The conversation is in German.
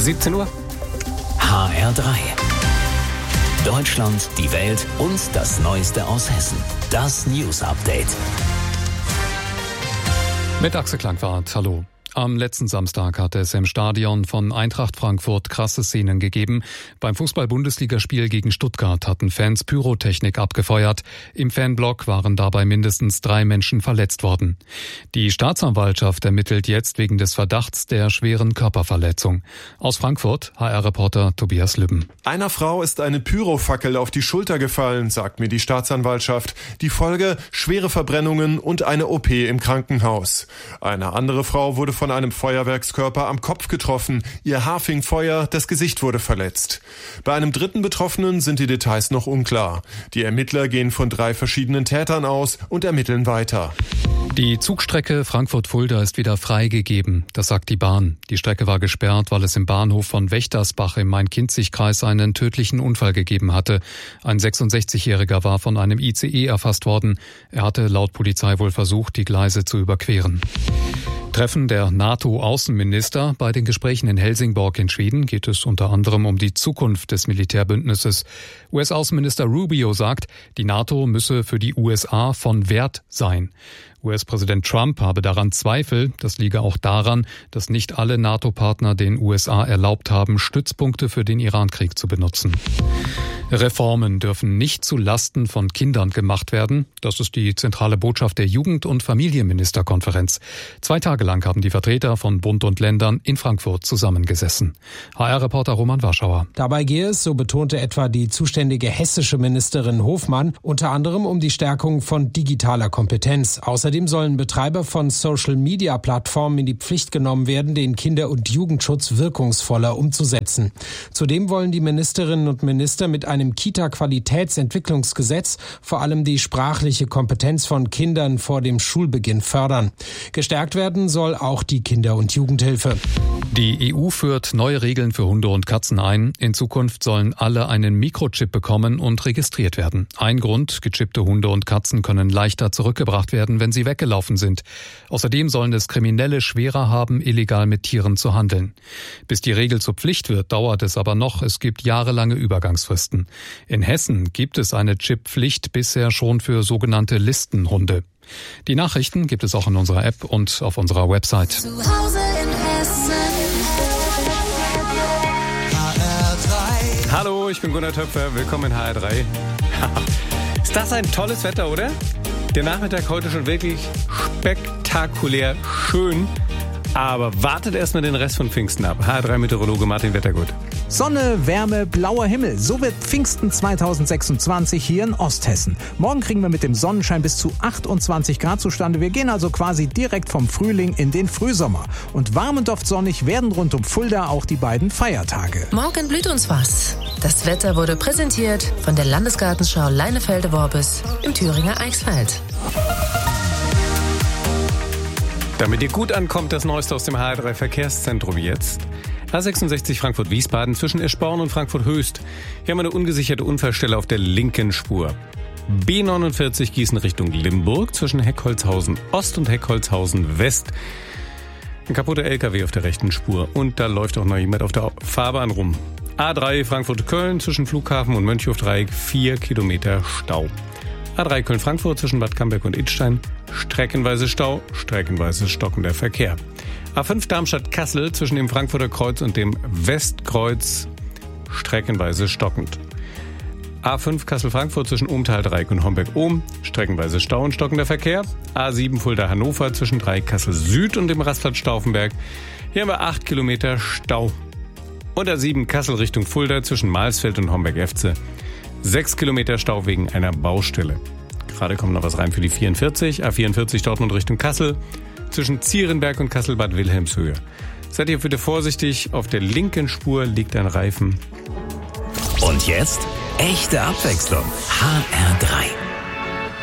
17 Uhr. HR3. Deutschland, die Welt und das Neueste aus Hessen. Das News Update. Mit Axel Klangwart, hallo. Am letzten Samstag hatte es im Stadion von Eintracht Frankfurt krasse Szenen gegeben. Beim Fußball-Bundesligaspiel gegen Stuttgart hatten Fans Pyrotechnik abgefeuert. Im Fanblock waren dabei mindestens 3 Menschen verletzt worden. Die Staatsanwaltschaft ermittelt jetzt wegen des Verdachts der schweren Körperverletzung. Aus Frankfurt, HR-Reporter Tobias Lübben. Einer Frau ist eine Pyrofackel auf die Schulter gefallen, sagt mir die Staatsanwaltschaft. Die Folge: schwere Verbrennungen und eine OP im Krankenhaus. Eine andere Frau wurde von einem Feuerwerkskörper am Kopf getroffen. Ihr Haar fing Feuer, das Gesicht wurde verletzt. Bei einem dritten Betroffenen sind die Details noch unklar. Die Ermittler gehen von 3 verschiedenen Tätern aus und ermitteln weiter. Die Zugstrecke Frankfurt-Fulda ist wieder freigegeben, das sagt die Bahn. Die Strecke war gesperrt, weil es im Bahnhof von Wächtersbach im Main-Kinzig-Kreis einen tödlichen Unfall gegeben hatte. Ein 66-Jähriger war von einem ICE erfasst worden. Er hatte laut Polizei wohl versucht, die Gleise zu überqueren. Treffen der NATO-Außenminister. Bei den Gesprächen in Helsingborg in Schweden geht es unter anderem um die Zukunft des Militärbündnisses. US-Außenminister Rubio sagt, die NATO müsse für die USA von Wert sein. US-Präsident Trump habe daran Zweifel. Das liege auch daran, dass nicht alle NATO-Partner den USA erlaubt haben, Stützpunkte für den Iran-Krieg zu benutzen. Reformen dürfen nicht zu Lasten von Kindern gemacht werden. Das ist die zentrale Botschaft der Jugend- und Familienministerkonferenz. 2 Tage lang haben die Vertreter von Bund und Ländern in Frankfurt zusammengesessen. HR-Reporter Roman Warschauer. Dabei gehe es, so betonte etwa die zuständige hessische Ministerin Hofmann, unter anderem um die Stärkung von digitaler Kompetenz. Außerdem sollen Betreiber von Social-Media-Plattformen in die Pflicht genommen werden, den Kinder- und Jugendschutz wirkungsvoller umzusetzen. Zudem wollen die Ministerinnen und Minister mit einem Kita-Qualitätsentwicklungsgesetz vor allem die sprachliche Kompetenz von Kindern vor dem Schulbeginn fördern. Gestärkt werden soll auch die Kinder- und Jugendhilfe. Die EU führt neue Regeln für Hunde und Katzen ein. In Zukunft sollen alle einen Mikrochip bekommen und registriert werden. Ein Grund: gechippte Hunde und Katzen können leichter zurückgebracht werden, wenn sie weggelaufen sind. Außerdem sollen es Kriminelle schwerer haben, illegal mit Tieren zu handeln. Bis die Regel zur Pflicht wird, dauert es aber noch. Es gibt jahrelange Übergangsfristen. In Hessen gibt es eine Chipppflicht bisher schon für sogenannte Listenhunde. Die Nachrichten gibt es auch in unserer App und auf unserer Website. Zu Hause in Hessen. HR3. Hallo, ich bin Gunnar Töpfer. Willkommen in HR3. Ist das ein tolles Wetter, oder? Der Nachmittag heute schon wirklich spektakulär schön. Aber wartet erstmal den Rest von Pfingsten ab. HR3-Meteorologe Martin Wettergut. Sonne, Wärme, blauer Himmel. So wird Pfingsten 2026 hier in Osthessen. Morgen kriegen wir mit dem Sonnenschein bis zu 28 Grad zustande. Wir gehen also quasi direkt vom Frühling in den Frühsommer. Und warm und oft sonnig werden rund um Fulda auch die beiden Feiertage. Morgen blüht uns was. Das Wetter wurde präsentiert von der Landesgartenschau Leinefelde-Worbis im Thüringer Eichsfeld. Damit ihr gut ankommt, das Neueste aus dem HR3 Verkehrszentrum jetzt. A66 Frankfurt-Wiesbaden zwischen Eschborn und Frankfurt-Höchst. Hier haben wir eine ungesicherte Unfallstelle auf der linken Spur. B49 Gießen Richtung Limburg zwischen Heckholzhausen Ost und Heckholzhausen West. Ein kaputter LKW auf der rechten Spur und da läuft auch noch jemand auf der Fahrbahn rum. A3 Frankfurt-Köln zwischen Flughafen und Mönchhofdreieck 4 Kilometer Stau. A3 Köln-Frankfurt zwischen Bad Camberg und Idstein, streckenweise Stau, streckenweise stockender Verkehr. A5 Darmstadt-Kassel zwischen dem Frankfurter Kreuz und dem Westkreuz, streckenweise stockend. A5 Kassel-Frankfurt zwischen Ohmtal-Dreieck und Homberg-Ohm, streckenweise Stau und stockender Verkehr. A7 Fulda-Hannover zwischen Dreieck Kassel-Süd und dem Rastplatz Stauffenberg. Hier haben wir 8 Kilometer Stau. Und A7 Kassel Richtung Fulda zwischen Mahlsfeld und Homberg-Efze. 6 Kilometer Stau wegen einer Baustelle. Gerade kommt noch was rein für die 44. A44 Dortmund Richtung Kassel. Zwischen Zierenberg und Kassel-Bad Wilhelmshöhe. Seid ihr bitte vorsichtig, auf der linken Spur liegt ein Reifen. Und jetzt echte Abwechslung. HR3.